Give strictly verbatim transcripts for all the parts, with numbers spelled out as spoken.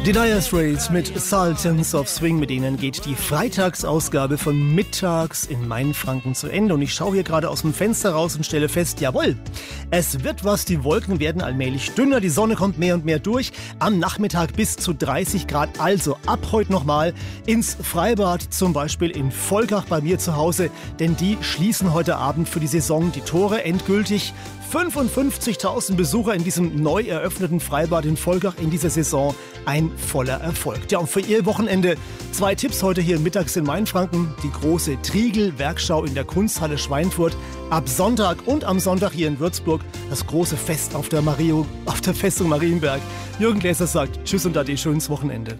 Die Dire Straits mit Sultans of Swing, mit denen geht die Freitagsausgabe von Mittags in Mainfranken zu Ende. Und ich schaue hier gerade aus dem Fenster raus und stelle fest, jawohl, es wird was, die Wolken werden allmählich dünner, die Sonne kommt mehr und mehr durch. Am Nachmittag bis zu dreißig Grad, also ab heute nochmal ins Freibad, zum Beispiel in Volkach bei mir zu Hause, denn die schließen heute Abend für die Saison die Tore endgültig. fünfundfünfzigtausend Besucher in diesem neu eröffneten Freibad in Volkach in dieser Saison. Ein voller Erfolg. Ja, und für Ihr Wochenende zwei Tipps heute hier mittags in Mainfranken. Die große Triegel-Werkschau in der Kunsthalle Schweinfurt. Ab Sonntag und am Sonntag hier in Würzburg das große Fest auf der, Mario, auf der Festung Marienberg. Jürgen Gläser sagt Tschüss und Ade, schönes Wochenende.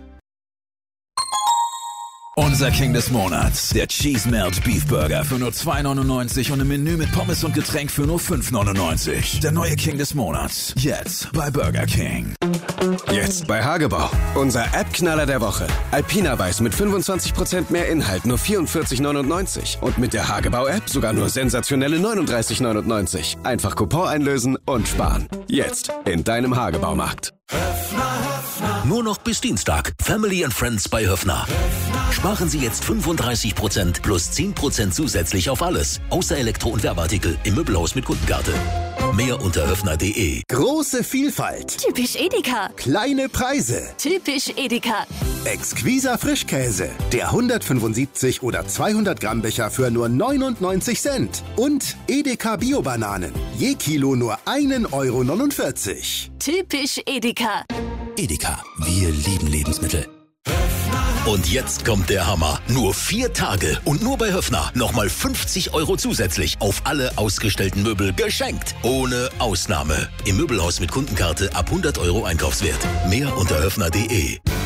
Unser King des Monats, der Cheese Melt Beef Burger für nur zwei neunundneunzig und ein Menü mit Pommes und Getränk für nur fünf neunundneunzig. Der neue King des Monats, jetzt bei Burger King. Jetzt bei Hagebau. Unser App-Knaller der Woche. Alpina Weiß mit fünfundzwanzig Prozent mehr Inhalt, nur vierundvierzig neunundneunzig. Und mit der Hagebau-App sogar nur sensationelle neununddreißig neunundneunzig. Einfach Coupon einlösen und sparen. Jetzt in deinem Hagebaumarkt. Nur noch bis Dienstag. Family and Friends bei Höffner. Sparen Sie jetzt fünfunddreißig Prozent plus zehn Prozent zusätzlich auf alles. Außer Elektro- und Werbeartikel im Möbelhaus mit Kundenkarte. Mehr unter höffner punkt de. Große Vielfalt. Typisch Edeka. Kleine Preise. Typisch Edeka. Exquiser Frischkäse. Der hundertfünfundsiebzig oder zweihundert Gramm Becher für nur neunundneunzig Cent. Und Edeka Bio-Bananen. Je Kilo nur ein Euro neunundvierzig. Typisch Edeka. Edeka. Wir lieben Lebensmittel. Und jetzt kommt der Hammer. Nur vier Tage und nur bei Höffner nochmal fünfzig Euro zusätzlich auf alle ausgestellten Möbel geschenkt. Ohne Ausnahme. Im Möbelhaus mit Kundenkarte ab hundert Euro Einkaufswert. Mehr unter höffner punkt de.